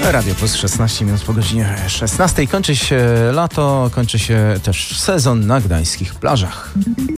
Radio Plus 16 minut po godzinie 16. Kończy się lato, kończy się też sezon na gdańskich plażach.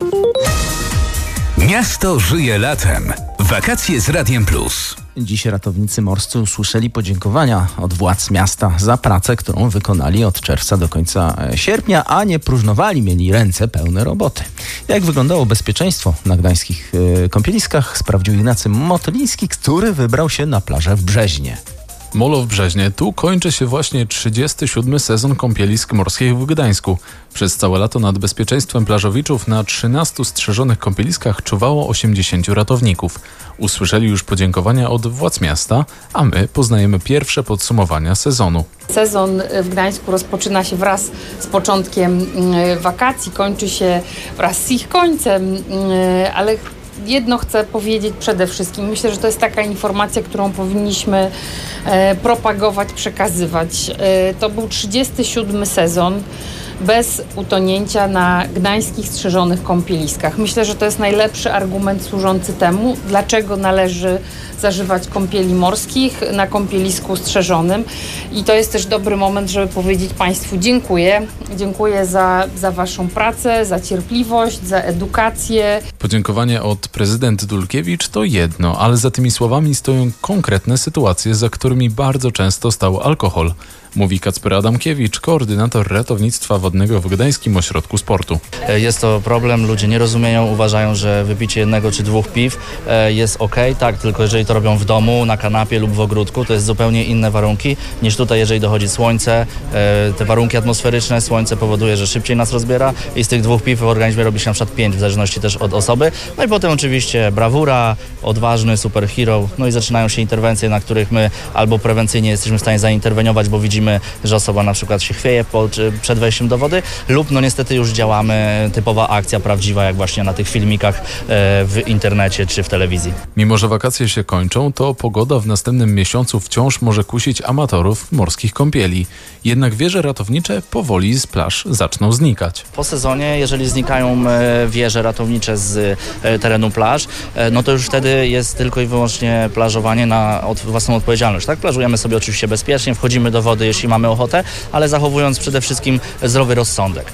Miasto żyje latem. Wakacje z Radiem Plus. Dziś ratownicy morscy usłyszeli podziękowania od władz miasta za pracę, którą wykonali od czerwca do końca sierpnia, a nie próżnowali, mieli ręce pełne roboty. Jak wyglądało bezpieczeństwo na gdańskich kąpieliskach, sprawdził Ignacy Motyliński, który wybrał się na plażę w Brzeźnie. Molo w Brzeźnie. Tu kończy się właśnie 37. sezon kąpielisk morskich w Gdańsku. Przez całe lato nad bezpieczeństwem plażowiczów na 13 strzeżonych kąpieliskach czuwało 80 ratowników. Usłyszeli już podziękowania od władz miasta, a my poznajemy pierwsze podsumowania sezonu. Sezon w Gdańsku rozpoczyna się wraz z początkiem wakacji, kończy się wraz z ich końcem, ale jedno chcę powiedzieć przede wszystkim. Myślę, że to jest taka informacja, którą powinniśmy propagować, przekazywać. To był 37. sezon bez utonięcia na gdańskich strzeżonych kąpieliskach. Myślę, że to jest najlepszy argument służący temu, dlaczego należy zażywać kąpieli morskich na kąpielisku strzeżonym. I to jest też dobry moment, żeby powiedzieć Państwu dziękuję. Dziękuję za Waszą pracę, za cierpliwość, za edukację. Podziękowanie od prezydent Dulkiewicz to jedno, ale za tymi słowami stoją konkretne sytuacje, za którymi bardzo często stał alkohol. Mówi Kacper Adamkiewicz, koordynator ratownictwa wodnego w Gdańskim Ośrodku Sportu. Jest to problem, ludzie nie rozumieją, uważają, że wypicie jednego czy dwóch piw jest okej, tak, tylko jeżeli to robią w domu, na kanapie lub w ogródku, to jest zupełnie inne warunki niż tutaj, jeżeli dochodzi słońce, te warunki atmosferyczne, słońce powoduje, że szybciej nas rozbiera i z tych dwóch piw w organizmie robi się na przykład 5, w zależności też od osoby. No i potem oczywiście brawura, odważny, superhero, no i zaczynają się interwencje, na których my albo prewencyjnie jesteśmy w stanie zainterweniować, bo widzimy, że osoba na przykład się chwieje przed wejściem do wody lub no niestety już działamy, typowa akcja prawdziwa, jak właśnie na tych filmikach w internecie czy w telewizji. Mimo że wakacje się kończą, to pogoda w następnym miesiącu wciąż może kusić amatorów morskich kąpieli. Jednak wieże ratownicze powoli z plaż zaczną znikać. Po sezonie, jeżeli znikają wieże ratownicze z terenu plaż, no to już wtedy jest tylko i wyłącznie plażowanie na własną odpowiedzialność. Tak? Plażujemy sobie oczywiście bezpiecznie, wchodzimy do wody, jeśli mamy ochotę, ale zachowując przede wszystkim zdrowy rozsądek.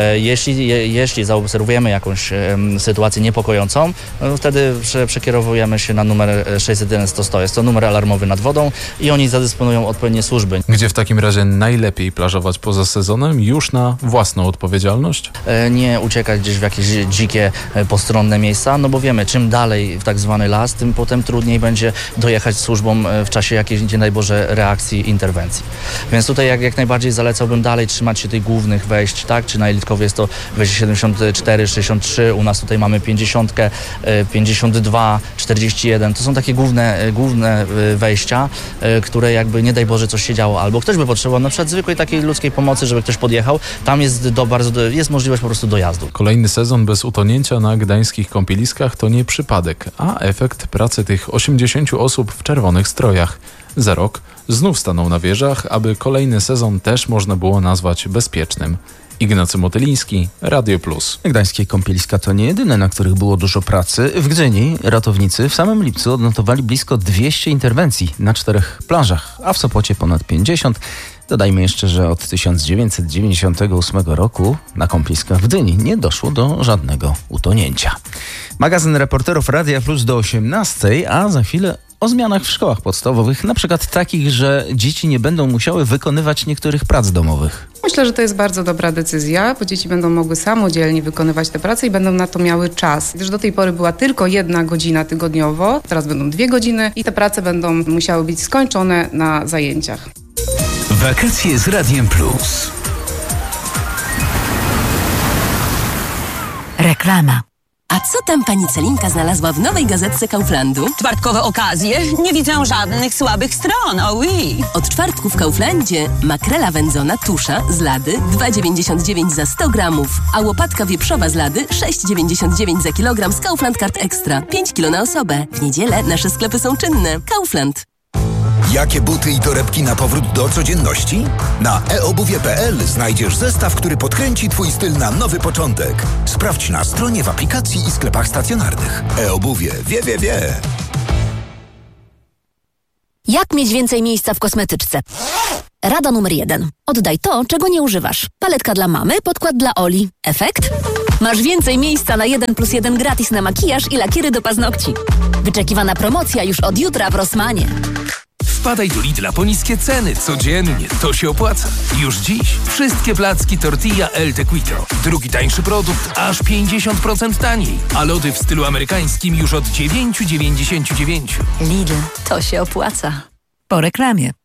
Jeśli zaobserwujemy jakąś sytuację niepokojącą, no wtedy przekierowujemy się na numer 601-100. Jest to numer alarmowy nad wodą i oni zadysponują odpowiednie służby. Gdzie w takim razie najlepiej plażować poza sezonem? Już na własną odpowiedzialność? Nie uciekać gdzieś w jakieś dzikie, postronne miejsca, no bo wiemy, czym dalej w tak zwany las, tym potem trudniej będzie dojechać służbom w czasie jakiejś, nie daj Boże, reakcji, interwencji. Więc tutaj jak najbardziej zalecałbym dalej trzymać się tych głównych wejść, tak? Czy na Elitkowie jest to wejście 74, 63, u nas tutaj mamy 50, 52, 41. To są takie główne wejścia, które jakby nie daj Boże coś się działo, albo ktoś by potrzebował na przykład zwykłej takiej ludzkiej pomocy, żeby ktoś podjechał. Tam jest jest możliwość po prostu dojazdu. Kolejny sezon bez utonięcia na gdańskich kąpieliskach to nie przypadek, a efekt pracy tych 80 osób w czerwonych strojach. Za rok znów staną na wieżach, aby kolejny sezon też można było nazwać bezpiecznym. Ignacy Motyliński, Radio Plus. Gdańskie kąpieliska to nie jedyne, na których było dużo pracy. W Gdyni ratownicy w samym lipcu odnotowali blisko 200 interwencji na 4 plażach, a w Sopocie ponad 50. Dodajmy jeszcze, że od 1998 roku na kąpieliskach w Gdyni nie doszło do żadnego utonięcia. Magazyn reporterów Radia Plus do 18, a za chwilę o zmianach w szkołach podstawowych, na przykład takich, że dzieci nie będą musiały wykonywać niektórych prac domowych. Myślę, że to jest bardzo dobra decyzja, bo dzieci będą mogły samodzielnie wykonywać te prace i będą na to miały czas. Gdyż do tej pory była tylko 1 godzina tygodniowo, teraz będą 2 godziny i te prace będą musiały być skończone na zajęciach. Wakacje z Radiem Plus. Reklama. A co tam pani Celinka znalazła w nowej gazetce Kauflandu? Czwartkowe okazje? Nie widzę żadnych słabych stron, oui. Od czwartku w Kauflandzie makrela wędzona tusza z Lady 2,99 za 100 gramów, a łopatka wieprzowa z Lady 6,99 za kilogram z Kaufland Card Extra. 5 kilo na osobę. W niedzielę nasze sklepy są czynne. Kaufland. Jakie buty i torebki na powrót do codzienności? Na eobuwie.pl znajdziesz zestaw, który podkręci Twój styl na nowy początek. Sprawdź na stronie, w aplikacji i sklepach stacjonarnych. eobuwie. Wie. Jak mieć więcej miejsca w kosmetyczce? Rada numer 1. Oddaj to, czego nie używasz. Paletka dla mamy, podkład dla Oli. Efekt? Masz więcej miejsca na 1+1 gratis na makijaż i lakiery do paznokci. Wyczekiwana promocja już od jutra w Rossmanie. Wpadaj do Lidla po niskie ceny codziennie. To się opłaca. Już dziś wszystkie placki tortilla El Tequito. Drugi tańszy produkt aż 50% taniej. A lody w stylu amerykańskim już od 9,99. Lidl, to się opłaca. Po reklamie.